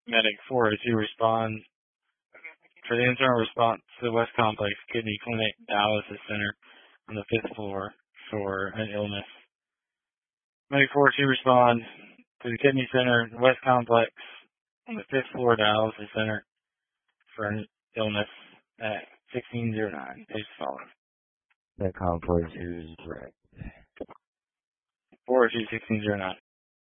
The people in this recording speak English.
Medic 402 respond for the internal response to the West Complex Kidney Clinic Dialysis Center on the 5th floor for an illness. Medic 402 respond to the Kidney Center West Complex on the 5th floor Dialysis Center for an illness at 1609. Page follows. That complex is correct. 402 1609.